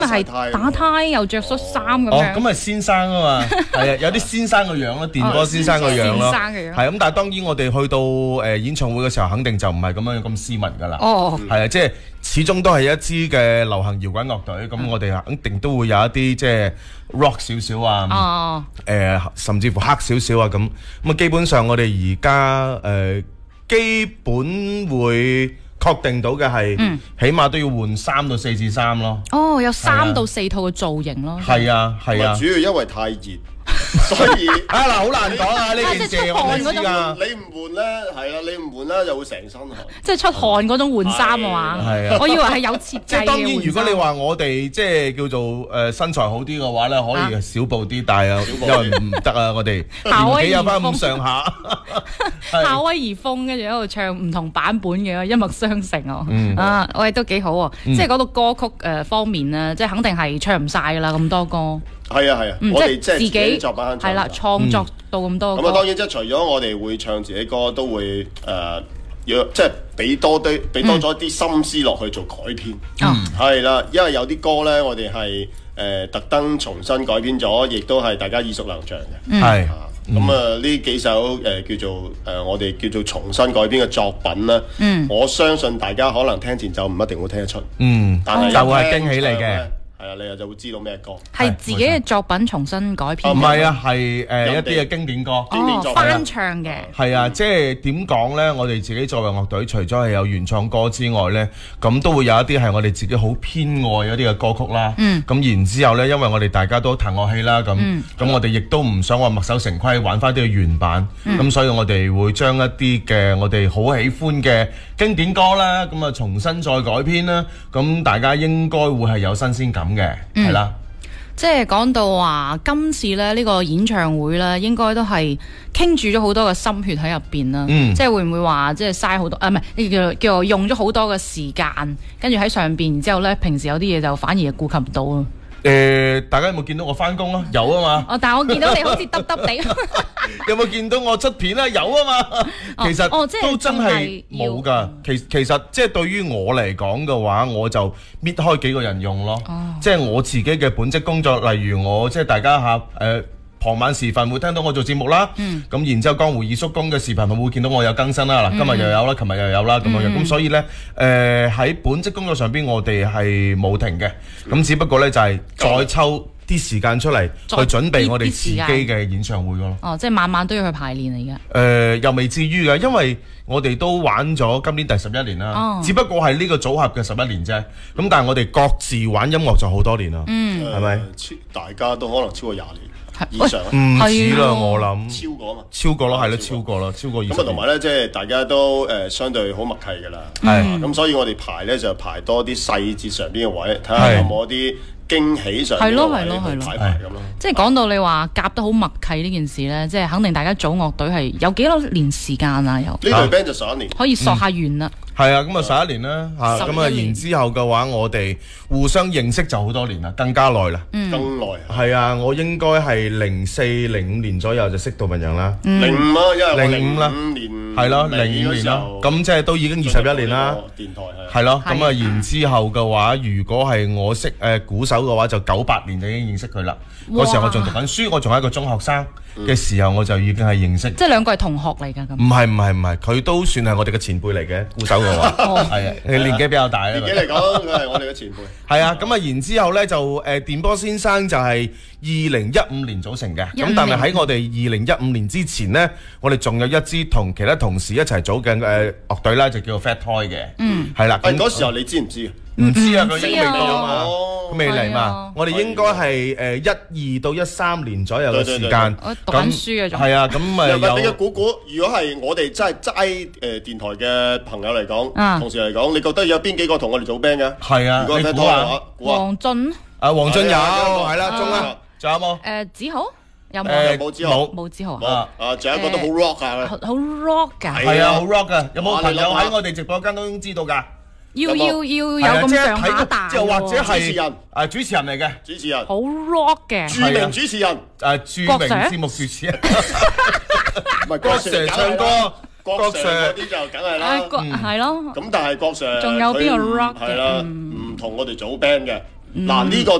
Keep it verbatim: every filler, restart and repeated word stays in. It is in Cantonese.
係打呔又着恤衫咁樣。 哦，咁係先生啊嘛，係啊，有啲先生個樣咯，電波先生個樣咯，係咁。但係當然我哋去到誒演唱會嘅時候，肯定就唔係咁樣咁斯文噶啦。 哦， 係啊，即係始終都係一支嘅流行搖滾樂隊，咁我哋肯定都會有一啲即係 rock 少少啊， 哦， 誒甚至乎黑少少啊咁。咁啊，基本上我哋而家誒基本會確定到嘅係， 嗯， 起碼都要換三到四次衫咯。 哦，有三到四套嘅造型咯。 係啊，係啊。 主要因為太熱，所以啊嗱，好難講啊呢件事，我唔知㗎。 你唔換咧，係啦，你唔換咧就會成身汗。 即係出汗嗰種換衫啊嘛。 係啊， 我以為係有設計嘅。 即係當然，如果你話我哋即係叫做誒身材好啲嘅話咧，可以少布啲，但係又因為唔得啊，我哋年紀有翻咁上下。 夏威夷風，跟住喺度唱唔同版本嘅一脈相承啊！啊，我哋都幾好喎。即係嗰度歌曲誒方面咧，即係肯定係唱唔晒噶啦，咁多歌。 係啊係啊，我哋即係自己作品係啦，創作到咁多歌。 咁啊，當然即係除咗我哋會唱自己歌，都會誒若即係俾多啲俾多咗啲心思落去做改編。嗯，係啦，因為有啲歌咧，我哋係誒特登重新改編咗，亦都係大家耳熟能詳嘅。 係。 咁啊，呢幾首誒叫做誒我哋叫做重新改編嘅作品咧，我相信大家可能聽前奏唔一定會聽得出， 嗯， 但係就會係驚喜嚟嘅。 係啊，你又就會知道咩歌。 係自己嘅作品重新改編。 唔係啊，係誒一啲嘅經典歌， 經典作品翻唱嘅。 係啊，即係點講咧？我哋自己作為樂隊，除咗係有原創歌之外咧，咁都會有一啲係我哋自己好偏愛嗰啲嘅歌曲啦。嗯。咁然之後咧，因為我哋大家都彈樂器啦，咁咁我哋亦都唔想話墨守成規，玩翻啲嘅原版。咁所以我哋會將一啲嘅我哋好喜歡嘅經典歌啦，咁啊重新再改編啦。咁大家應該會係有新鮮感嘅，係啦。 即係講到話今次咧呢個演唱會咧，應該都係傾注咗好多嘅心血喺入邊啦。嗯、即係會唔會話即係嘥好多啊？唔係叫叫做用咗好多嘅時間，跟住喺上邊，然之後咧平時有啲嘢就反而係顧及唔到啊。 誒、呃，大家有冇見到我翻工啊？有啊嘛。 哦，但係我見到你好似耷耷地。 有冇見到我出片啊？有啊嘛。其實、 哦哦、 都真係冇㗎。其其實即係對於我嚟講嘅話，我就搣開幾個人用咯。哦、即係我自己嘅本職工作，例如我即係大家嚇誒。呃傍晚時分會聽到我做節目啦，咁、嗯、然之後江湖二叔公嘅視頻咪會見到我有更新啦。嗱、嗯，今日又有啦，琴日又有啦，咁樣樣。咁所以咧，誒、呃、喺本職工作上邊，我哋係冇停嘅。咁、嗯、只不過咧就係、是、再抽啲時間出嚟去準備我哋自己嘅演唱會咯。 哦，即係晚晚都要去排練嚟嘅。誒、 呃，又未至於嘅，因為我哋都玩咗今年第十一年啦。哦、只不過係呢個組合嘅十一年啫。咁但係我哋各自玩音樂就好多年啦。嗯，係咪？ 大家都可能超過廿年。以上唔止啦，我諗超過啊嘛， 超過咯，係咯，超過咯，超過二十。 咁啊，同埋咧，即係大家都誒相對好默契㗎啦。 係咁，所以我哋排咧就排多啲細節上邊嘅位，睇下有冇啲驚喜上邊嘅位去排排咁咯。 即係講到你話夾得好默契呢件事咧，即係肯定大家組樂隊係有幾多年時間啊？有呢隊 band 就十一年， 可以索下完啦。 係啊，咁啊十一年啦，嚇咁啊，然之後嘅話，我哋互相認識就好多年啦，更加耐啦， 更耐。 係啊，我應該係零四零五年左右就識杜文陽啦， 零五啊，因為零五啦，係咯，零五年咯，咁即係都已經二十一年啦。電台係係咯，咁啊，然之後嘅話，如果係我識誒鼓手嘅話，就九八年就已經認識佢啦。嗰時候我仲讀緊書，我仲係一個中學生嘅時候，我就已經係認識。 即係兩個係同學嚟㗎咁。 唔係唔係唔係，佢都算係我哋嘅前輩嚟嘅鼓手嘅話，係啊，佢年紀比較大啊。 年紀嚟講，佢係我哋嘅前輩。 係啊，咁啊，然之後咧就誒電波先生就係二零一五年組成嘅，咁但係喺我哋二零一五年之前呢，我哋仲有一支同其他同事一齊組嘅誒樂隊啦，就叫做 Fat Toy 嘅。嗯，係啦。 誒嗰時候你知唔知？ 唔知啊，佢應該未到啊嘛，佢未嚟嘛。 啊、 我哋應該係誒一二到一三年左右嘅時間。 我讀緊書啊，仲係啊，咁誒有。 你嘅估估，如果係我哋真係齋誒電台嘅朋友嚟講，啊、同事嚟講，你覺得有邊幾個同我哋組 band 嘅？ 係啊， 如果你估下， 黃俊。 啊，黃俊有，係啦，中啦，仲有冇？ 誒，子豪。有冇？冇子豪， 冇子豪啊！啊，仲有一個都好 rock 啊， 好 rock 㗎。 係啊，好 rock 㗎。有冇朋友喺我哋直播間當中知道㗎？ 要要要有咁上下大喎， 即係或者係主持人， 誒主持人嚟嘅， 主持人， 好 rock 嘅， 著名主持人， 誒著名節目主持人， 唔係郭 Sir 唱歌，郭 Sir 嗰啲就梗係啦， 係咯。 咁但係郭 Sir 仲有邊個 rock 係啦，唔同我哋組 band 嘅。 嗱呢個